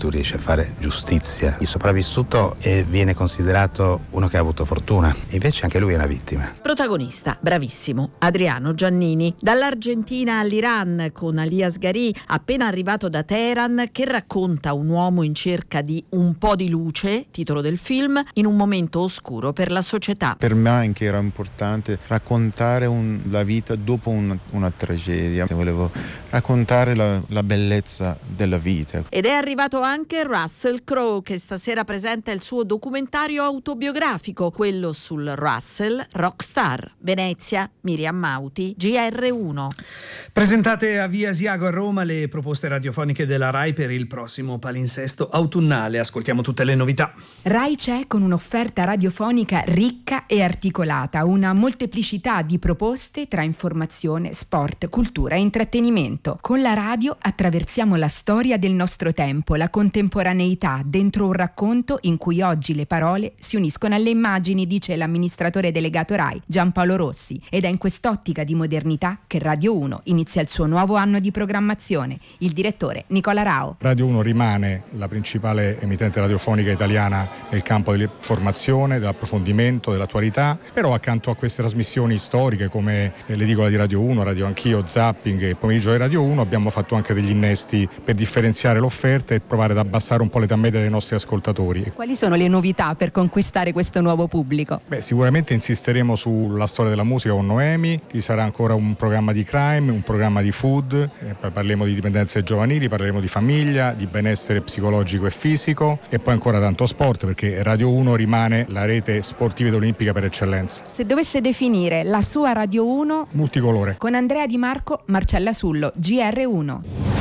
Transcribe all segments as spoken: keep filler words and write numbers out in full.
tu riesci a fare giustizia. Il sopravvissuto è, viene considerato uno che ha avuto fortuna, invece anche lui è una vittima. Protagonista, bravissimo, Adriano Giannini. Dall'Argentina all'Iran, con Ali Asghari, appena arrivato da Teheran, che racconta un uomo in cerca di un po' di luce, titolo del film, in un momento oscuro per la società. Per me anche era importante raccontare un, la vita dopo un, una tragedia. Volevo raccontare la, la bellezza della vita. Ed è arrivato anche Russell Crowe, che stasera presenta il suo documentario autobiografico, quello sul Russell Rockstar. Venezia, Miriam Mauti, G R uno. Presentate a Via Asiago a Roma le proposte radiofoniche della Rai per il prossimo palinsesto autunnale. Ascoltiamo tutte le novità. Rai c'è con un'offerta radiofonica ricca e articolata, una molteplicità di proposte tra informazione, sport, cultura e intrattenimento. Con la radio attraversiamo la storia del nostro tempo, la contemporaneità, dentro un racconto in cui oggi le parole si uniscono alle immagini, dice l'amministratore delegato Rai Giampaolo Rossi, ed è in quest'ottica di modernità che Radio uno inizia il suo nuovo anno di programmazione. Il direttore Nicola Rao. Radio uno rimane la principale emittente radiofonica italiana nel campo dell'informazione, dell'approfondimento, dell'attualità, però accanto a queste trasmissioni storiche come l'edicola di Radio uno, Radio Anch'io, Zapping e il pomeriggio di Radio uno, abbiamo fatto anche degli innesti per differenziare l'offerta e provare ad abbassare un po' l'età media dei nostri ascoltatori. Quali sono le novità per conquistare questo nuovo pubblico? Beh, sicuramente insisteremo sulla storia della musica con Noemi, ci sarà ancora un programma di crime, un programma di food, eh, parleremo di dipendenze giovanili, parleremo di famiglia, di benessere psicologico e fisico e poi ancora tanto sport, perché Radio uno rimane la rete sportiva ed olimpica per eccellenza. Se dovesse definire la sua Radio uno? Multicolore. Con Andrea Di Marco, Marcella Sullo, G R uno.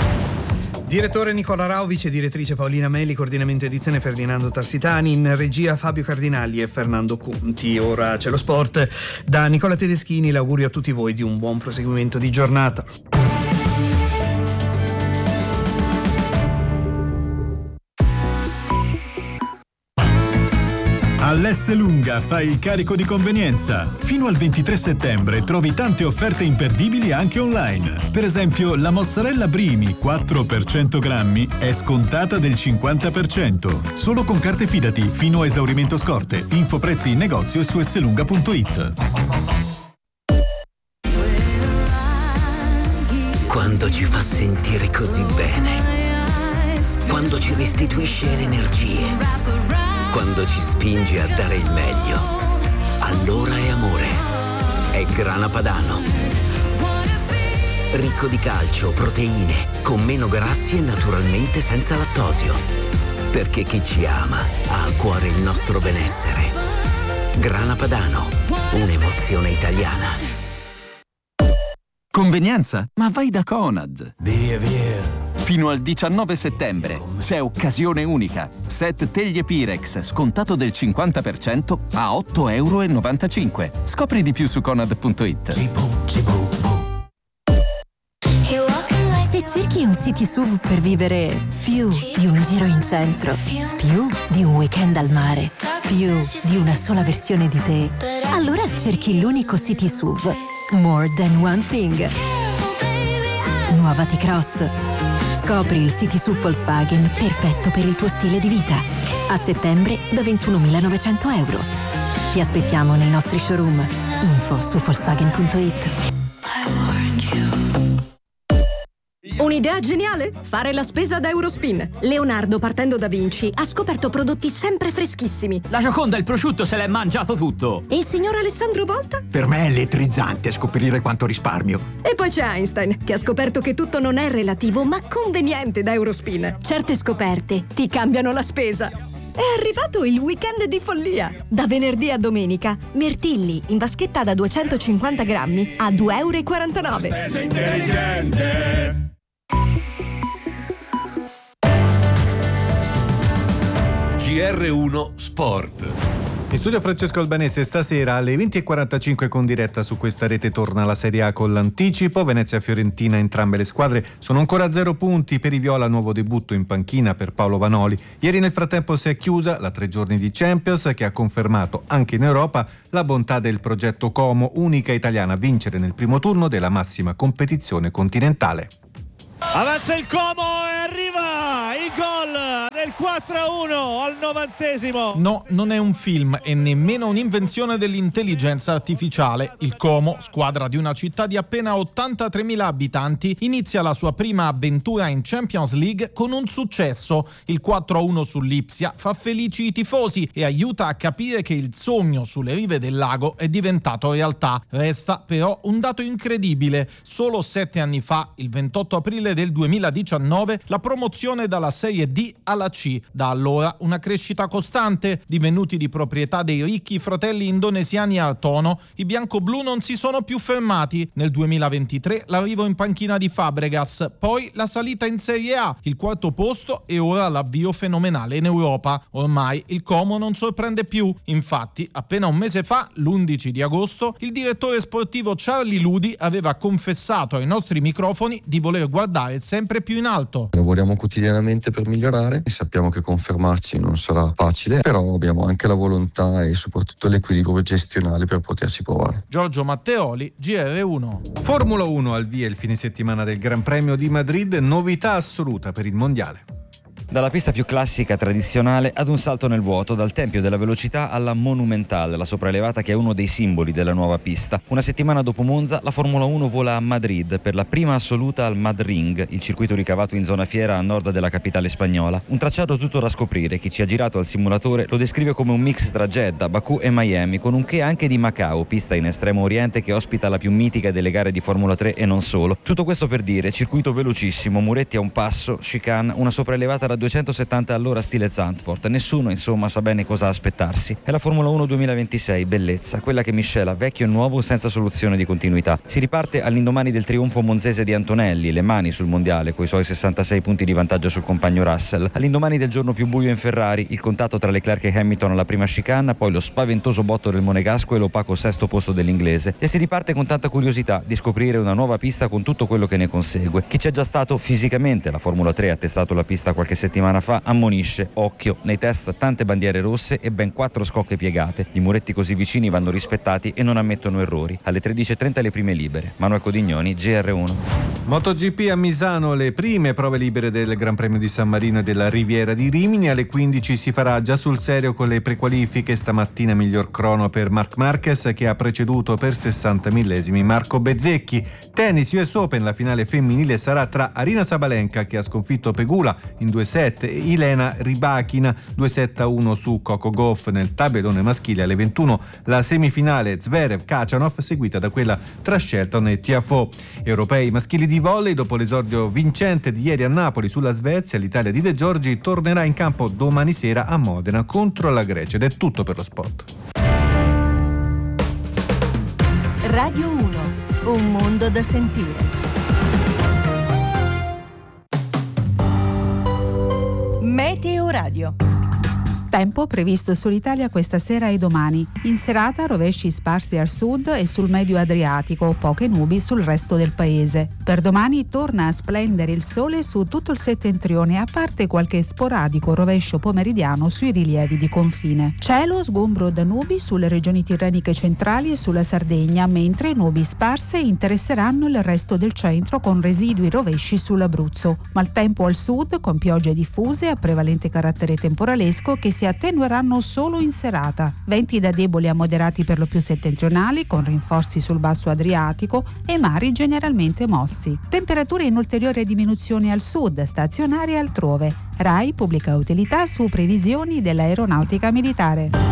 Direttore Nicola Rao, vice direttrice Paolina Meli, coordinamento edizione Ferdinando Tarsitani, in regia Fabio Cardinali e Fernando Conti. Ora c'è lo sport da Nicola Tedeschini. L'augurio a tutti voi di un buon proseguimento di giornata. All'Esselunga fai il carico di convenienza. Fino al ventitré settembre trovi tante offerte imperdibili anche online. Per esempio, la mozzarella Brimi quattro per cento grammi è scontata del cinquanta per cento. Solo con carte Fidati fino a esaurimento scorte. Info prezzi in negozio e su esselunga punto it. Quando ci fa sentire così bene. Quando ci restituisce le energie. Quando ci spinge a dare il meglio, allora è amore. È Grana Padano. Ricco di calcio, proteine, con meno grassi e naturalmente senza lattosio. Perché chi ci ama ha a cuore il nostro benessere. Grana Padano, un'emozione italiana. Convenienza? Ma vai da Conad. Via, via. Fino al diciannove settembre c'è occasione unica. Set teglie Pirex scontato del cinquanta per cento a otto e novantacinque euro. Scopri di più su conad punto it. Se cerchi un city S U V per vivere più di un giro in centro, più di un weekend al mare, più di una sola versione di te, allora cerchi l'unico city S U V. More than one thing. Nuova T-Cross. Scopri il City S U V Volkswagen perfetto per il tuo stile di vita. A settembre da ventunomilanovecento euro. Ti aspettiamo nei nostri showroom. Info su volkswagen punto it. Un'idea geniale? Fare la spesa da Eurospin. Leonardo, partendo da Vinci, ha scoperto prodotti sempre freschissimi. La Gioconda, il prosciutto, se l'è mangiato tutto. E il signor Alessandro Volta? Per me è elettrizzante scoprire quanto risparmio. E poi c'è Einstein, che ha scoperto che tutto non è relativo, ma conveniente da Eurospin. Certe scoperte ti cambiano la spesa. È arrivato il weekend di follia. Da venerdì a domenica, mirtilli in vaschetta da duecentocinquanta grammi a due e quarantanove euro. Spesa intelligente. G R uno Sport. In studio Francesco Albanese. Stasera alle venti e quarantacinque con diretta su questa rete torna la Serie A con l'anticipo. Venezia-Fiorentina, entrambe le squadre sono ancora a zero punti. Per i viola nuovo debutto in panchina per Paolo Vanoli. Ieri nel frattempo si è chiusa la tre giorni di Champions, che ha confermato anche in Europa la bontà del progetto Como, unica italiana a vincere nel primo turno della massima competizione continentale. Avanza il Como e arriva il gol del quattro a uno al novantesimo. No, non è un film e nemmeno un'invenzione dell'intelligenza artificiale. Il Como, squadra di una città di appena ottantatremila abitanti, inizia la sua prima avventura in Champions League con un successo. Il quattro a uno sull'Ipsia fa felici i tifosi e aiuta a capire che il sogno sulle rive del lago è diventato realtà. Resta però un dato incredibile. Solo sette anni fa, il ventotto aprile del duemiladiciannove, la promozione dalla Serie D alla C. Da allora una crescita costante. Divenuti di proprietà dei ricchi fratelli indonesiani Hartono, i bianco-blu non si sono più fermati. Nel duemilaventitré l'arrivo in panchina di Fabregas, poi la salita in Serie A, il quarto posto e ora l'avvio fenomenale in Europa. Ormai il Como non sorprende più. Infatti, appena un mese fa, l'undici di agosto, il direttore sportivo Charlie Ludi aveva confessato ai nostri microfoni di voler guardare sempre più in alto. Lavoriamo quotidianamente per migliorare e sappiamo che confermarci non sarà facile, però abbiamo anche la volontà e soprattutto l'equilibrio gestionale per poterci provare. Giorgio Matteoli, G R uno. Formula uno al via il fine settimana del Gran Premio di Madrid, novità assoluta per il mondiale. Dalla pista più classica tradizionale ad un salto nel vuoto, dal Tempio della Velocità alla Monumental, la sopraelevata che è uno dei simboli della nuova pista. Una settimana dopo Monza la Formula uno vola a Madrid per la prima assoluta al Madring, il circuito ricavato in zona fiera a nord della capitale spagnola. Un tracciato tutto da scoprire. Chi ci ha girato al simulatore lo descrive come un mix tra Jeddah, Baku e Miami, con un che anche di Macao, pista in Estremo Oriente che ospita la più mitica delle gare di Formula tre e non solo. Tutto questo per dire circuito velocissimo, muretti a un passo, chicane, una sopraelevata da duecentosettanta all'ora stile Zandvoort. Nessuno insomma sa bene cosa aspettarsi. È la Formula uno duemilaventisei, bellezza, quella che miscela vecchio e nuovo senza soluzione di continuità. Si riparte all'indomani del trionfo monzese di Antonelli, le mani sul mondiale coi suoi sessantasei punti di vantaggio sul compagno Russell. All'indomani del giorno più buio in Ferrari, il contatto tra Leclerc e Hamilton alla prima chicane, poi lo spaventoso botto del monegasco e l'opaco sesto posto dell'inglese. E si riparte con tanta curiosità di scoprire una nuova pista con tutto quello che ne consegue. Chi c'è già stato fisicamente alla Formula tre, ha testato la pista qualche settimana fa, ammonisce: occhio, nei test tante bandiere rosse e ben quattro scocche piegate. I muretti così vicini vanno rispettati e non ammettono errori. Alle tredici e trenta le prime libere. Manuel Codignoni, G R uno. MotoGP a Misano, le prime prove libere del Gran Premio di San Marino e della Riviera di Rimini. Alle quindici si farà già sul serio con le prequalifiche. Stamattina miglior crono per Marc Marquez, che ha preceduto per sessanta millesimi Marco Bezzecchi. Tennis U S Open, la finale femminile sarà tra Arina Sabalenka, che ha sconfitto Pegula in due set, e Ilena Rybakina due sette a uno su Coco Gauff. Nel tabellone maschile alle ventuno la semifinale Zverev-Khachanov, seguita da quella tra Shelton e Tiafoe. Europei maschili di volley, dopo l'esordio vincente di ieri a Napoli sulla Svezia, l'Italia di De Giorgi tornerà in campo domani sera a Modena contro la Grecia. Ed è tutto per lo sport. Radio uno, un mondo da sentire. Meteo Radio. Tempo previsto sull'Italia questa sera e domani. In serata rovesci sparsi al sud e sul medio Adriatico, poche nubi sul resto del paese. Per domani torna a splendere il sole su tutto il settentrione, a parte qualche sporadico rovescio pomeridiano sui rilievi di confine. Cielo sgombro da nubi sulle regioni tirreniche centrali e sulla Sardegna, mentre nubi sparse interesseranno il resto del centro con residui rovesci sull'Abruzzo. Maltempo al sud con piogge diffuse a prevalente carattere temporalesco che si si attenueranno solo in serata. Venti da deboli a moderati per lo più settentrionali, con rinforzi sul basso Adriatico, e mari generalmente mossi. Temperature in ulteriore diminuzione al sud, stazionarie altrove. RAI pubblica utilità su previsioni dell'aeronautica militare. No,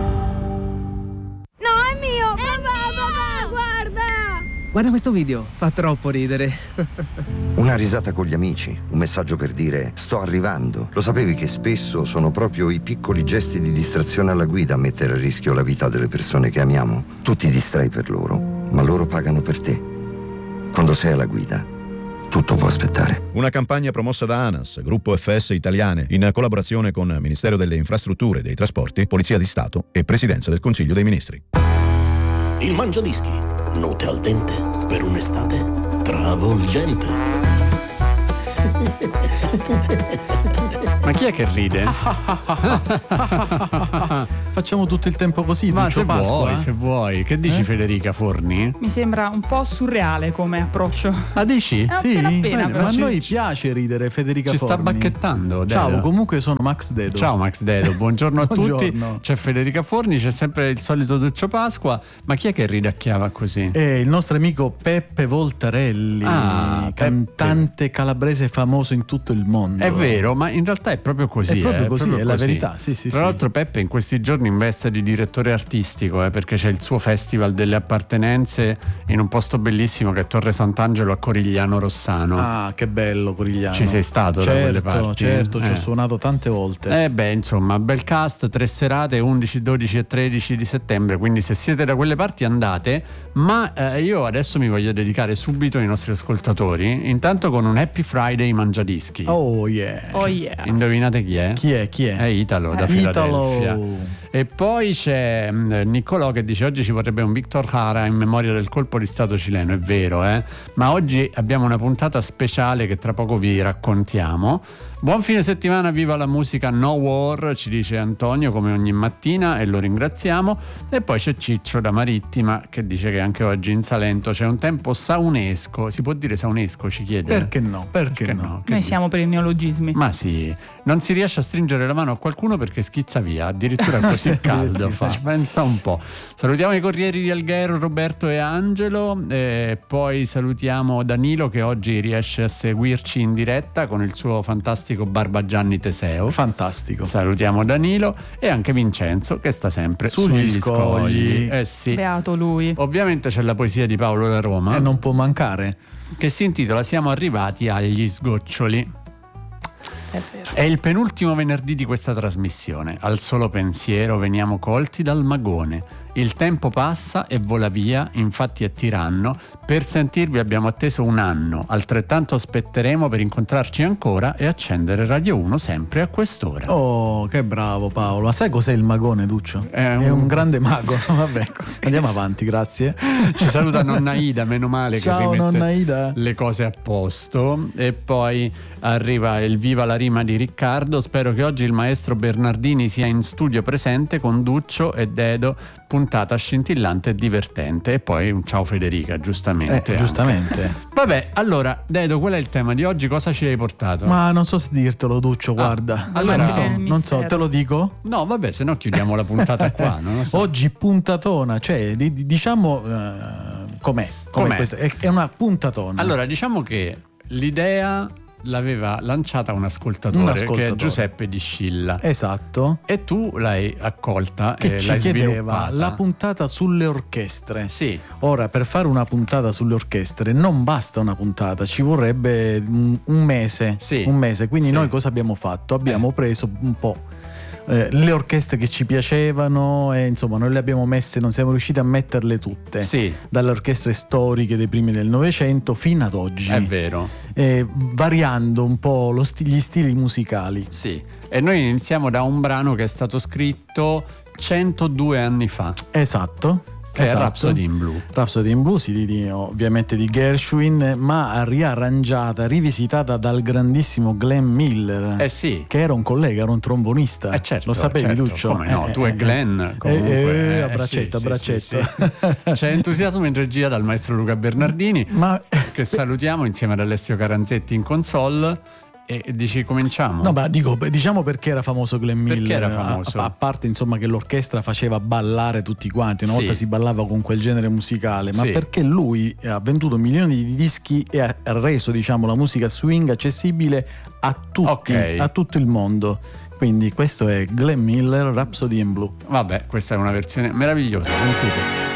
è mio! Papà, papà, guarda! Guarda questo video, fa troppo ridere. Una risata con gli amici, un messaggio per dire sto arrivando. Lo sapevi che spesso sono proprio i piccoli gesti di distrazione alla guida a mettere a rischio la vita delle persone che amiamo? Tu ti distrai per loro, ma loro pagano per te. Quando sei alla guida, tutto può aspettare. Una campagna promossa da ANAS, Gruppo F S Italiane, in collaborazione con Ministero delle Infrastrutture e dei Trasporti, Polizia di Stato e Presidenza del Consiglio dei Ministri. Il Mangiadischi, note al dente per un'estate travolgente. Ma chi è che ride? Facciamo tutto il tempo così, Ma Duccio se Pasqua. vuoi, se vuoi. Che dici, Eh? Federica Forni? Mi sembra un po' surreale come approccio. Ah, dici? È Sì, appena appena, bene, però. ma a ci- noi piace ridere, Federica Ci sta Forni. bacchettando, Dedo. Ciao, comunque sono Max Dedo. Ciao Max Dedo, buongiorno a tutti. Buongiorno. C'è Federica Forni, c'è sempre il solito Duccio Pasqua. Ma chi è che ridacchiava così? È il nostro amico Peppe Voltarelli, Ah, cantante calabrese famoso in tutto il mondo. È vero, ma in realtà è proprio così. È proprio eh, così, proprio è la così. verità. Sì, sì, Tra sì. l'altro Peppe in questi giorni in veste di direttore artistico, eh, perché c'è il suo festival delle appartenenze in un posto bellissimo che è Torre Sant'Angelo a Corigliano Rossano. Ah, che bello Corigliano. Ci sei stato certo, da quelle parti? Certo, ci Eh. ho suonato tante volte. Eh beh, insomma, bel cast, tre serate, undici, dodici e tredici di settembre, quindi se siete da quelle parti andate, ma eh, io adesso mi voglio dedicare subito ai nostri ascoltatori, intanto con un Happy Friday mangiadischi. Oh yeah. Oh yeah. Indovinate chi è? Chi è? Chi è? È Italo da Eh. Filadelfia. Italo. E poi c'è mh, Niccolò che dice: oggi ci vorrebbe un Victor Jara in memoria del colpo di stato cileno. È vero, eh? Ma oggi abbiamo una puntata speciale che tra poco vi raccontiamo. Buon fine settimana, viva la musica No War, ci dice Antonio come ogni mattina e lo ringraziamo. E poi c'è Ciccio da Marittima che dice che anche oggi in Salento c'è un tempo saunesco. Si può dire saunesco, ci chiede? Perché no? Perché, Perché no? no? Che Noi dici? siamo per i neologismi. Ma sì, non si riesce a stringere la mano a qualcuno perché schizza via, addirittura così caldo fa. Pensa un po'. Salutiamo i corrieri di Alghero, Roberto e Angelo, e poi salutiamo Danilo che oggi riesce a seguirci in diretta con il suo fantastico Barbagianni Teseo. Fantastico. Salutiamo Danilo e anche Vincenzo che sta sempre Sugli sugli, scogli. scogli. Eh sì. Beato lui. Ovviamente c'è la poesia di Paolo da Roma E non può mancare. che si intitola Siamo arrivati agli sgoccioli. È vero. È il penultimo venerdì di questa trasmissione. Al solo pensiero veniamo colti dal magone. Il tempo passa e vola via, infatti è tiranno. Per sentirvi abbiamo atteso un anno, altrettanto aspetteremo per incontrarci ancora e accendere Radio uno sempre a quest'ora. Oh, che bravo Paolo. Ma sai cos'è il magone, Duccio? È È un- un grande mago. Vabbè, andiamo avanti, grazie. Ci saluta nonna Ida, meno male che Ciao, rimette nonna Ida. le cose a posto. E poi arriva il Viva la rima di Riccardo. Spero che oggi il maestro Bernardini sia in studio presente con Duccio e Dedo. Puntata scintillante e divertente. E poi un ciao Federica, giustamente. Eh, anche. giustamente. Vabbè, allora Dedo, qual è il tema di oggi? Cosa ci hai portato? Ma non so se dirtelo, Duccio, guarda. allora- non so, È il non so, mistero. te lo dico? No, vabbè, se no chiudiamo la puntata qua. Non lo so. Oggi puntatona, cioè di- di- diciamo eh, com'è, com'è, Com'è? questa? È, è una puntatona. Allora, diciamo che l'idea l'aveva lanciata un ascoltatore, Un ascoltatore. che è Giuseppe Di Scilla. Esatto. E tu l'hai accolta Che e ci l'hai chiedeva sviluppata. la puntata sulle orchestre. Sì. Ora, per fare una puntata sulle orchestre non basta una puntata, ci vorrebbe un, un mese. Sì. Un mese. Quindi Sì. noi cosa abbiamo fatto? Abbiamo preso un po' eh, le orchestre che ci piacevano e insomma noi le abbiamo messe, non siamo riusciti a metterle tutte. Sì, Dalle orchestre storiche dei primi del Novecento fino ad oggi. è vero. eh, variando un po' lo sti- gli stili musicali. Sì. E noi iniziamo da un brano che è stato scritto centodue anni fa, Esatto. che esatto. è Rhapsody in Blue. Rhapsody in Blue, sì, di, di- ovviamente di Gershwin, ma riarrangiata, rivisitata dal grandissimo Glenn Miller. Eh sì. Che era un collega, era un trombonista. Eh certo, Lo sapevi, certo, Duccio? come no, Eh, tu e eh, Glenn eh, comunque, eh, eh, a braccetto, sì, a sì, braccetto. sì, sì. C'è entusiasmo in regia dal maestro Luca Bernardini, Ma che salutiamo insieme ad Alessio Caranzetti in console. E e dici cominciamo? no, ma dico, beh, diciamo perché era famoso Glenn Perché Miller. era famoso? A, a parte insomma che l'orchestra faceva ballare tutti quanti, una Sì. volta si ballava con quel genere musicale, ma Sì. perché lui ha venduto milioni di dischi e ha reso diciamo la musica swing accessibile a tutti, Ok. a tutto il mondo. Quindi questo è Glenn Miller, Rhapsody in Blue. Vabbè, questa è una versione meravigliosa, sentite.